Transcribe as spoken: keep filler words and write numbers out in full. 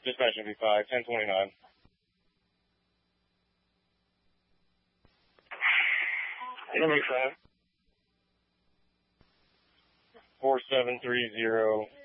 Dispatch M P five, ten twenty-nine. M P five. four seven three zero.